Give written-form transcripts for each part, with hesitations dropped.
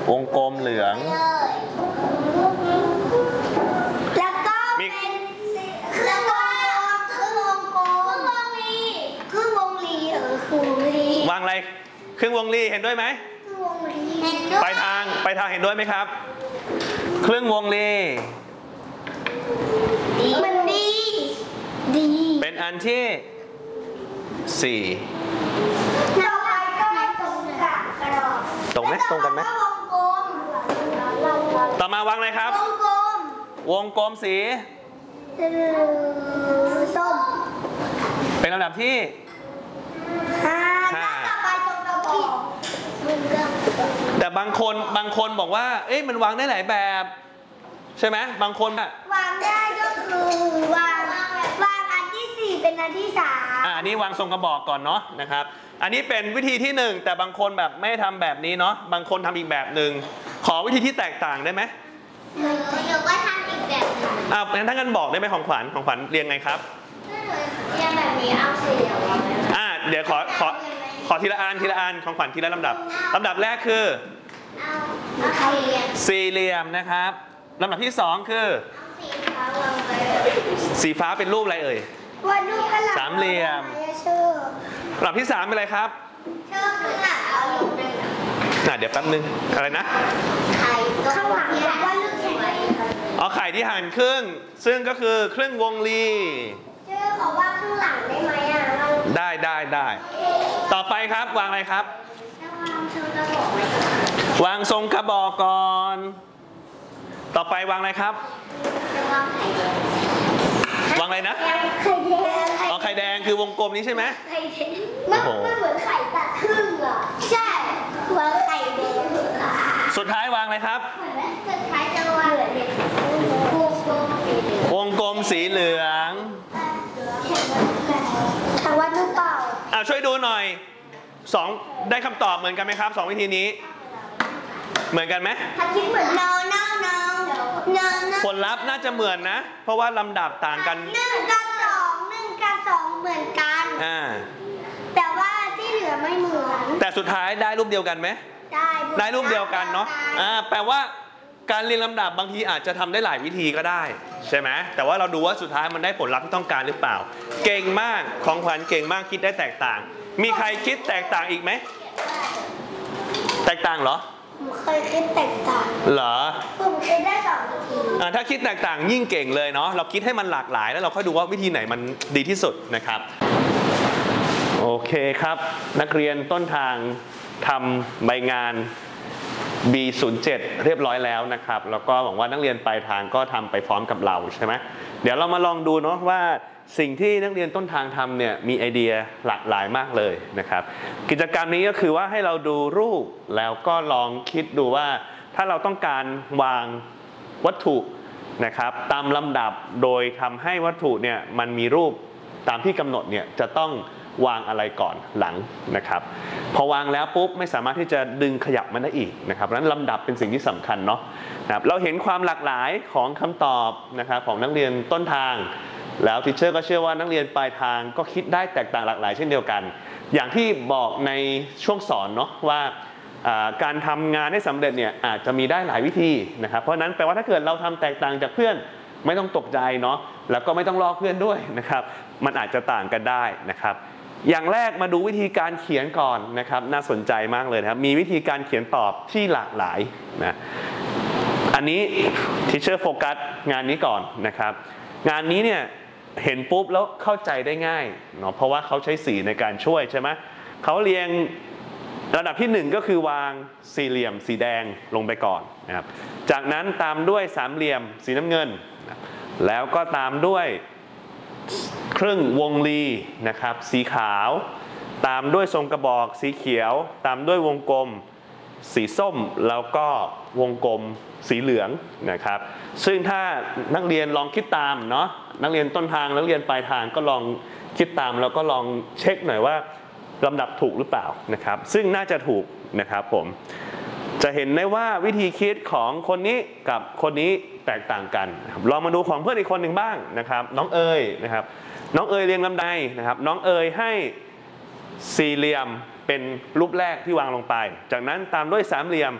วงกลมเหลืองแล้วก็เป็นแล้วก็ครึ่งวงกลมครึ่งวงรีครึ่งวงรีวางอะไรครึ่งวงรีเห็นด้วยไหมไปทางเห็นด้วยไหมครับครึ่งวงรีมันดีเป็นอันที่4 ต่อไปก็ตรงกับกระดาษตรงไหมตรงกันไหมต่อมาวางอะไรครับวงกลมสีส้มเป็นลำดับที่ 5ต่อไปตรงกระบอกแต่บางคนบอกว่าเอ๊ะมันวางได้หลายแบบใช่ไหมบางคนอะวางได้ก็คือวางอันที่4เป็นอันที่3 อันนี้วางทรงกระบอกก่อนเนาะนะครับอันนี้เป็นวิธีที่1แต่บางคนแบบไม่ทำแบบนี้เนาะบางคนทำอีกแบบหนึ่งขอวิธีที่แตกต่างได้ไหมหนูก็ทำอีกแบบนึงงั้นถ้างั้นบอกได้ไหมของขวัญเรียงไงครับเรียงแบบนี้เอาสี่เหลี่ยมเดี๋ยวขอทีละอันของขวัญทีละลำดับแรกคือสี่เหลี่ยมนะครับลำดับที่2คือสีฟ้าเป็นรูปอะไรเอ่ยสามเหลี่ยมลำดับที่3เป็นอะไรครับเดี๋ยวแป๊บนึงอะไรนะไข่ข้างหลังว่าลูกแข่งไข่ที่หั่นครึ่งซึ่งก็คือครึ่งวงรีขอว่าข้างหลังได้ไหมได้ต่อไปครับวางอะไรครับวางทรงกระบอกก่อนต่อไปวางอะไรครับวางอะไรนะไข่แดงคือวงกลมนี้ใช่ไหมมันเหมือนไข่ตัดครึ่งอ่ะใช่วางไข่แดงสุดท้ายวางอะไรครับสุดท้ายจะวางวงกลมสีเหลืองทำวัดหรือเปล่าช่วยดูหน่อย2ได้คำตอบเหมือนกันไหมครับ2วิธีนี้เหมือนกันไหมคิดเหมือนno ผลลัพธ์น่าจะเหมือนนะเพราะว่าลำดับต่างกัน 1 กับ 2เหมือนกันแต่ว่าที่เหลือไม่เหมือนแต่สุดท้ายได้รูปเดียวกันไหมได้รูปเดียวกันเนาะแปลว่าการเรียงลำดับบางทีอาจจะทำได้หลายวิธีก็ได้ใช่ไหมแต่ว่าเราดูว่าสุดท้ายมันได้ผลลัพธ์ที่ต้องการหรือเปล่าเก่งมากของขวัญเก่งมากคิดได้แตกต่างมีใครคิดแตกต่างอีกไหมแตกต่างเหรอเคยคิดแตกต่างเหรอผมคิดได้2วิธีถ้าคิดแตกต่างยิ่งเก่งเลยเนาะเราคิดให้มันหลากหลายแล้วเราค่อยดูว่าวิธีไหนมันดีที่สุดนะครับโอเคครับนักเรียนต้นทางทำใบงาน B07 เรียบร้อยแล้วนะครับแล้วก็หวังว่านักเรียนปลายทางก็ทำไปพร้อมกับเราใช่ไหมเดี๋ยวเรามาลองดูเนาะว่าสิ่งที่นักเรียนต้นทางทำเนี่ยมีไอเดียหลากหลายมากเลยนะครับกิจกรรมนี้ก็คือว่าให้เราดูรูปแล้วก็ลองคิดดูว่าถ้าเราต้องการวางวัตถุนะครับตามลำดับโดยทำให้วัตถุเนี่ยมันมีรูปตามที่กำหนดเนี่ยจะต้องวางอะไรก่อนหลังนะครับพอวางแล้วปุ๊บไม่สามารถที่จะดึงขยับมันได้อีกนะครับดังนั้นลำดับเป็นสิ่งที่สำคัญเนาะนะครับเราเห็นความหลากหลายของคำตอบนะครับของนักเรียนต้นทางแล้วทิชเชอร์ก็เชื่อว่านักเรียนปลายทางก็คิดได้แตกต่างหลากหลายเช่นเดียวกันอย่างที่บอกในช่วงสอนเนาะว่าการทำงานให้สำเร็จเนี่ยอาจจะมีได้หลายวิธีนะครับเพราะนั้นแปลว่าถ้าเกิดเราทำแตกต่างจากเพื่อนไม่ต้องตกใจเนาะแล้วก็ไม่ต้องลอกเพื่อนด้วยนะครับมันอาจจะต่างกันได้นะครับอย่างแรกมาดูวิธีการเขียนก่อนนะครับน่าสนใจมากเลยนะครับมีวิธีการเขียนตอบที่หลากหลายนะอันนี้ทิชเชอร์โฟกัสงานนี้ก่อนนะครับงานนี้เนี่ยเห็นปุ๊บแล้วเข้าใจได้ง่ายเนาะเพราะว่าเขาใช้สีในการช่วยใช่ไหมเขาเรียงระดับที่1ก็คือวางสี่เหลี่ยมสีแดงลงไปก่อนนะครับจากนั้นตามด้วยสามเหลี่ยมสีน้ำเงินแล้วก็ตามด้วยครึ่งวงรีนะครับสีขาวตามด้วยทรงกระบอกสีเขียวตามด้วยวงกลมสีส้มแล้วก็วงกลมสีเหลืองนะครับซึ่งถ้านักเรียนลองคิดตามเนาะนักเรียนต้นทางนักเรียนปลายทางก็ลองคิดตามแล้วก็ลองเช็คหน่อยว่าลำดับถูกหรือเปล่านะครับซึ่งน่าจะถูกนะครับผมจะเห็นได้ว่าวิธีคิดของคนนี้กับคนนี้แตกต่างกันลองมาดูของเพื่อนอีกคนหนึ่งบ้างนะครับน้องเอ๋ยนะครับน้องเอ๋ยเรียงลำดับนะครับน้องเอ๋ยให้สี่เหลี่ยมเป็นรูปแรกที่วางลงไปจากนั้นตามด้วยสามเหลี่ยม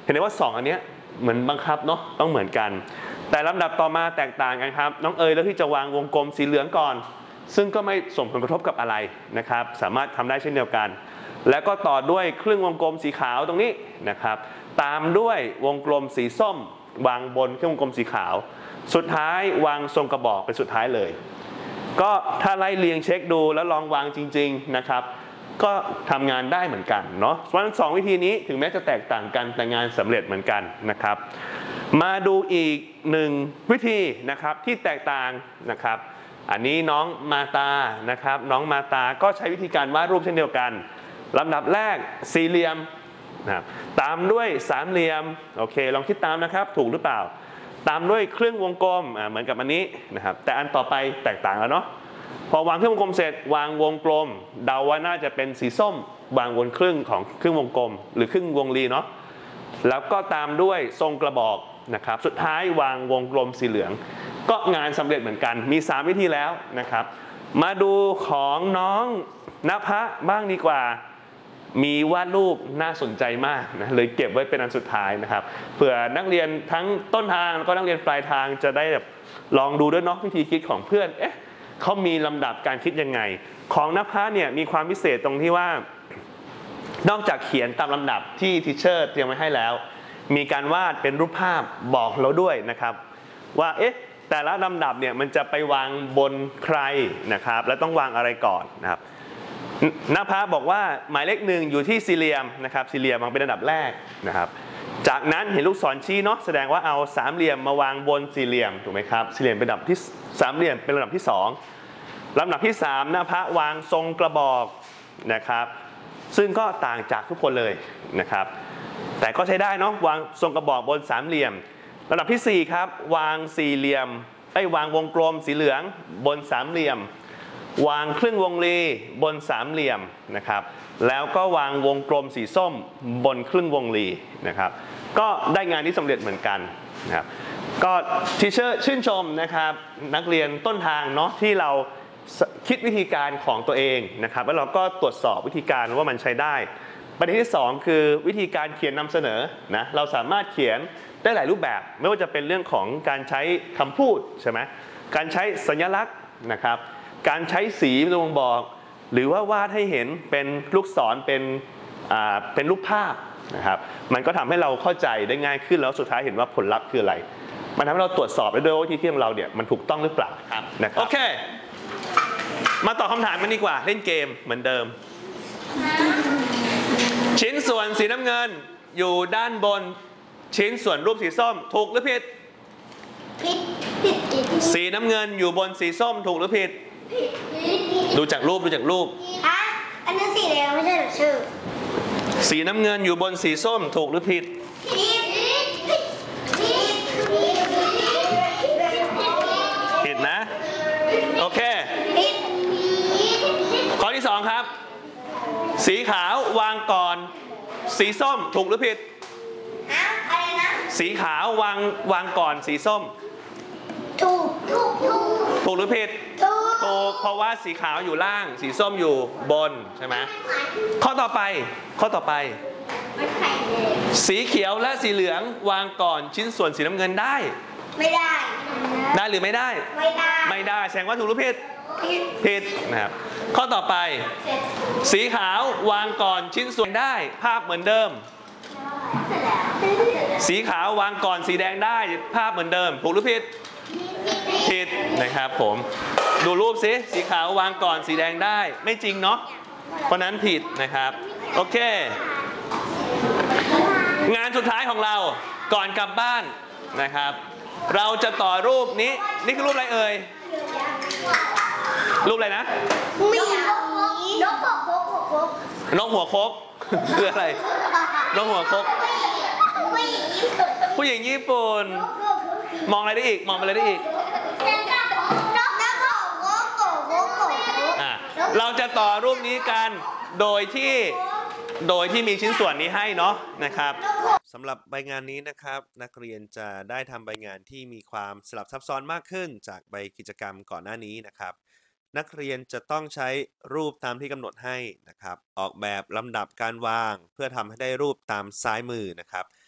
เห็นได้ว่า2อันเนี้ยเหมือนบังคับเนาะต้องเหมือนกันแต่ลำดับต่อมาแตกต่างกันครับน้องเอ๋ยเลือกที่จะวางวงกลมสีเหลืองก่อนซึ่งก็ไม่ส่งผลกระทบกับอะไรนะครับสามารถทำได้เช่นเดียวกันแล้วก็ต่อด้วยครึ่งวงกลมสีขาวตรงนี้นะครับตามด้วยวงกลมสีส้มวางบนครึ่งวงกลมสีขาวสุดท้ายวางทรงกระบอกเป็นสุดท้ายเลยก็ถ้าไล่เรียงเช็คดูแล้วลองวางจริงๆนะครับก็ทำงานได้เหมือนกันเนาะเพราะฉะนั้น2วิธีนี้ถึงแม้จะแตกต่างกันแต่งานสำเร็จเหมือนกันนะครับมาดูอีก1วิธีนะครับที่แตกต่างนะครับอันนี้น้องมาตานะครับน้องมาตาก็ใช้วิธีการวาดรูปเช่นเดียวกันลำดับแรกสี่เหลี่ยมนะครับตามด้วยสามเหลี่ยมโอเคลองคิดตามนะครับถูกหรือเปล่าตามด้วยครึ่งวงกลมเหมือนกับอันนี้นะครับแต่อันต่อไปแตกต่างแล้วเนาะพอวางครึ่งวงกลมเสร็จวางวงกลมเดาว่าน่าจะเป็นสีส้มวางบนครึ่งของครึ่งวงกลมหรือครึ่งวงรีเนาะแล้วก็ตามด้วยทรงกระบอกนะครับสุดท้ายวางวงกลมสีเหลืองก็งานสำเร็จเหมือนกันมี3วิธีแล้วนะครับมาดูของน้องณภะบ้างดีกว่ามีวาดรูปน่าสนใจมากนะเลยเก็บไว้เป็นอันสุดท้ายนะครับเผื่อนักเรียนทั้งต้นทางแล้วก็นักเรียนปลายทางจะได้แบบลองดูด้วยเนาะวิธีคิดของเพื่อนเขามีลำดับการคิดยังไงของณภะเนี่ยมีความพิเศษตรงที่ว่านอกจากเขียนตามลำดับที่ทีเชอร์เตรียมไว้ให้แล้วมีการวาดเป็นรูปภาพบอกเราด้วยนะครับว่าแต่ละลำดับเนี่ยมันจะไปวางบนใครนะครับและต้องวางอะไรก่อนนะครับณภะบอกว่าหมายเลข1อยู่ที่สี่เหลี่ยมนะครับสี่เหลี่ยมวางเป็นอันดับแรกนะครับจากนั้นเห็นลูกศรชี้เนาะแสดงว่าเอาสามเหลี่ยมมาวางบนสี่เหลี่ยมถูกไหมครับสี่เหลี่ยมเป็นลำดับที่สามเหลี่ยมเป็นลำดับที่2ลำดับที่3ณภะวางทรงกระบอกนะครับซึ่งก็ต่างจากทุกคนเลยนะครับแต่ก็ใช้ได้เนาะวางทรงกระบอกบนสามเหลี่ยมลำดับที่4ครับวางสี่เหลี่ยมวางวงกลมสีเหลืองบนสามเหลี่ยมวางครึ่งวงรีบนสามเหลี่ยมนะครับแล้วก็วางวงกลมสีส้มบนครึ่งวงรีนะครับก็ได้งานที่สำเร็จเหมือนกันนะครับก็ทีเชอร์ชื่นชมนะครับนักเรียนต้นทางเนาะที่เราคิดวิธีการของตัวเองนะครับแล้วเราก็ตรวจสอบวิธีการว่ามันใช้ได้ประเด็นที่2คือวิธีการเขียนนำเสนอนะเราสามารถเขียนได้หลายรูปแบบไม่ว่าจะเป็นเรื่องของการใช้คำพูดใช่ไหมการใช้สัญลักษณ์นะครับการใช้สีเป็นบ่งบอกหรือว่าวาดให้เห็นเป็นลูกศรเป็นรูปภาพนะครับมันก็ทำให้เราเข้าใจได้ง่ายขึ้นแล้วสุดท้ายเห็นว่าผลลัพธ์คืออะไรมันทำให้เราตรวจสอบได้ด้วยว่าวิธีที่ของเราเนี่ยมันถูกต้องหรือเปล่านะครับโอเคมาตอบคำถามกันดีกว่าเล่นเกมเหมือนเดิมชิ้นส่วนสีน้ำเงินอยู่ด้านบนชิ้นส่วนรูปสีส้มถูกหรือผิดผิดสีน้ำเงินอยู่บนสีส้มถูกหรือผิดดูจากรูปอันนั้นสีแดงไม่ใช่หรอชื่อสีน้ำเงินอยู่บนสีส้มถูกหรือผิดผิดนะโอเคข้อที่2ครับสีขาววางก่อนสีส้มถูกหรือผิดอะไรนะสีขาววางก่อนสีส้มถูกหรือผิดถูกเพราะว่าสีขาวอยู่ล่างสีส้มอยู่บนใช่ไหมข้อต่อไปสีเขียวและสีเหลืองวางก่อนชิ้นส่วนสีน้ำเงินได้ไม่ได้หรือไม่ได้ไม่ได้แสดงว่าถูกหรือผิดนะครับข้อต่อไปสีขาววางก่อนชิ้นส่วนได้ภาพเหมือนเดิมสีขาววางก่อนสีแดงได้ภาพเหมือนเดิมถูกหรือผิดนะครับผมดูรูปสิสีขาววางก่อนสีแดงได้ไม่จริงเนาะเพราะนั้นผิดนะครับโอเคงานสุดท้ายของเราก่อนกลับบ้านนะครับเราจะต่อรูปนี้นี่คือรูปอะไรเอ่ยรูปอะไรนะนกหัวคกคืออะไรนกหัวคกผู้หญิงญี่ปุ่นมองอะไรได้อีกมองอะไรได้อีกเราจะต่อรูปนี้กันโดยที่มีชิ้นส่วนนี้ให้เนาะนะครับสำหรับใบงานนี้นะครับนักเรียนจะได้ทำใบงานที่มีความสลับซับซ้อนมากขึ้นจากใบกิจกรรมก่อนหน้านี้นะครับนักเรียนจะต้องใช้รูปตามที่กำหนดให้นะครับออกแบบลำดับการวางเพื่อทำให้ได้รูปตามซ้ายมือนะครับ